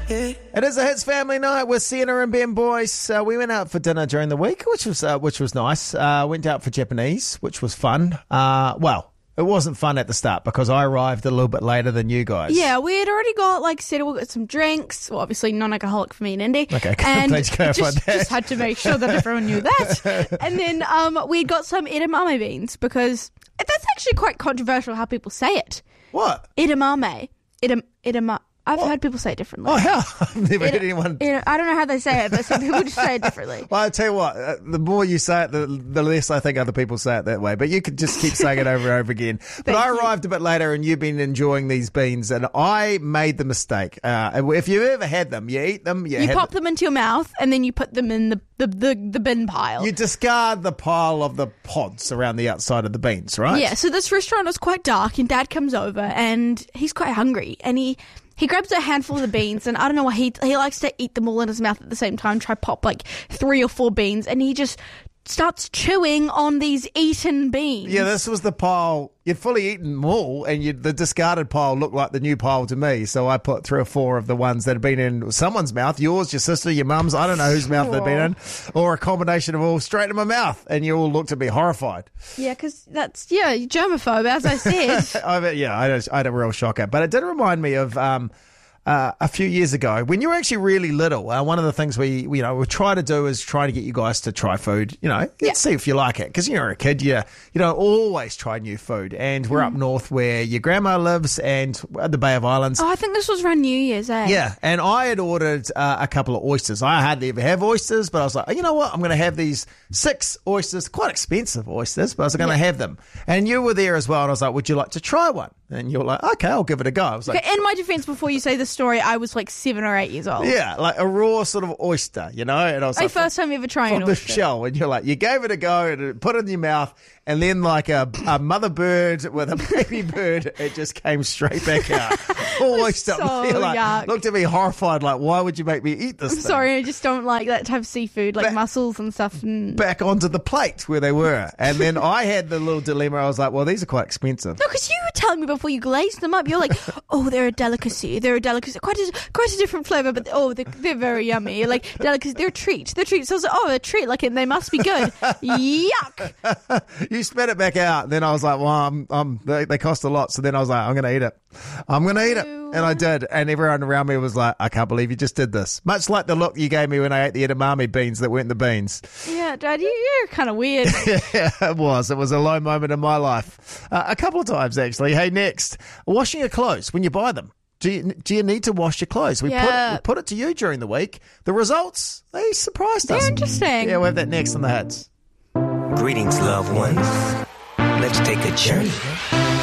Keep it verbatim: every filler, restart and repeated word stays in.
It is a Hits family night with Sienna and Ben Boyce. Uh, we went out for dinner during the week, which was uh, which was nice. Uh, went out for Japanese, which was fun. Uh, well, it wasn't fun at the start because I arrived a little bit later than you guys. Yeah, we had already got, like, settled, got some drinks. Well, obviously non-alcoholic for me and Indy. Okay, and glad you clarified just, that. just had to make sure that everyone knew that. And then um, we got some edamame beans because that's actually quite controversial how people say it. What? Edamame. Edam, edama. I've What? heard people say it differently. Oh, how? I've never Ed- heard anyone... Ed- I don't know how they say it, but some people just say it differently. Well, I'll tell you what, uh, the more you say it, the, the less I think other people say it that way. But you could just keep saying it over and over again. But Thank I you. arrived a bit later and you've been enjoying these beans and I made the mistake. Uh, if you ever had them, you eat them. You, You had pop them into your mouth and then you put them in the, the, the, the bin pile. You discard the pile of the pods around the outside of the beans, right? Yeah, so this restaurant was quite dark and Dad comes over and he's quite hungry and he... He grabs a handful of the beans, and I don't know why he he likes to eat them all in his mouth at the same time, try pop like three or four beans, and he just starts chewing on these eaten beans. Yeah, this was the pile. You'd fully eaten them all, and you'd, the discarded pile looked like the new pile to me. So I put three or four of the ones that had been in someone's mouth, yours, your sister, your mum's, I don't know whose mouth they'd been in, or a combination of all straight in my mouth, and you all looked at me horrified. Yeah, because that's, yeah, you're germaphobe, as I said. I mean, yeah, I had, I had a real shocker. But it did remind me of... Um, Uh, a few years ago, when you were actually really little, uh, one of the things we, we, you know, we try to do is try to get you guys to try food, you know, Yeah. see if you like it. Because you're a kid, you, you know, always try new food. And we're up north where your grandma lives and at the Bay of Islands. Oh, I think this was around New Year's, eh? Yeah, and I had ordered uh, a couple of oysters. I hardly ever have oysters, but I was like, you know what? I'm going to have these six oysters, quite expensive oysters, but I was going to Yeah. have them. And you were there as well, and I was like, would you like to try one? And you were like, okay, I'll give it a go. I was like, Okay, in my defense, before you say the story, I was like seven or eight years old. yeah, like a raw sort of oyster, you know? And I was My like, first time ever trying from an the oyster. shell, and you're like, you gave it a go and it put it in your mouth, and then like a, a mother bird with a baby bird, it just came straight back out. Full oyster. so You're like, yuck. looked at me horrified, like, why would you make me eat this I'm thing? sorry, I just don't like that type of seafood, like But- mussels and stuff. And... Back onto the plate where they were. And then I had the little dilemma. I was like, well, these are quite expensive. No, because you were telling me before you glazed them up, you're like, oh, they're a delicacy. They're a delicacy. Quite a, quite a different flavour, but oh, they're, they're very yummy. Like, delicacy, they're a treat. They're a treat. So I was like, oh, a treat. Like, they must be good. Yuck. You spat it back out. And then I was like, well, I'm, I'm, they, they cost a lot. So then I was like, I'm going to eat it. I'm going to eat it. Ew. And I did. And everyone around me was like, I can't believe you just did this. Much like the look you gave me when I ate the edamame beans that weren't the beans. Yeah, Dad, you, you're kind of weird. Yeah, it was. It was a low moment in my life. Uh, a couple of times, actually. Hey, next, washing your clothes when you buy them. Do you, do you need to wash your clothes? We, Yeah. put it, we put it to you during the week. The results, they surprised us. They're interesting. Yeah, we'll have that next on the hits. Greetings, loved ones. Let's take a journey